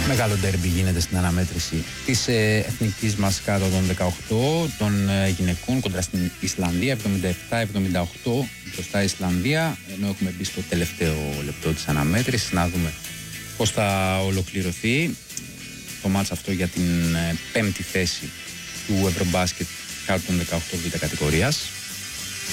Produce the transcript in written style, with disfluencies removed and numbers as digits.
Μεγάλο ντέρμπι γίνεται στην αναμέτρηση της εθνικής μας κάτω των 18 των γυναικών κοντρα στην Ισλανδία, 77-78 μπροστά η Ισλανδία, ενώ έχουμε μπει στο τελευταίο λεπτό της αναμέτρησης να δούμε πώς θα ολοκληρωθεί το μάτς αυτό για την πέμπτη θέση του Ευρωμπάσκετ κάτω των 18 β' κατηγορίας.